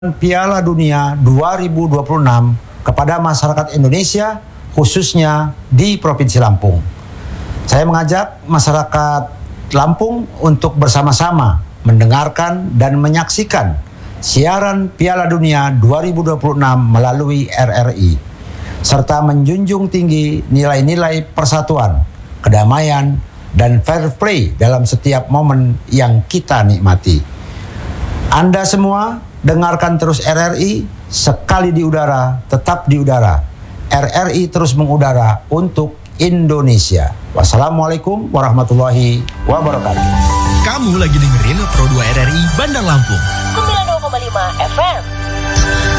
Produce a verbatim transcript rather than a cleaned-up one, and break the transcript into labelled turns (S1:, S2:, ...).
S1: Piala Dunia dua ribu dua puluh enam kepada masyarakat Indonesia, khususnya di Provinsi Lampung. Saya mengajak masyarakat Lampung untuk bersama-sama mendengarkan dan menyaksikan siaran Piala Dunia dua ribu dua puluh enam melalui R R I, serta menjunjung tinggi nilai-nilai persatuan, kedamaian, dan fair play dalam setiap momen yang kita nikmati. Anda semua dengarkan terus R R I, sekali di udara, tetap di udara. R R I terus mengudara untuk Indonesia. Wassalamualaikum warahmatullahi wabarakatuh.
S2: Kamu lagi dengerin Pro dua R R I Bandar Lampung
S3: sembilan puluh dua koma lima F M.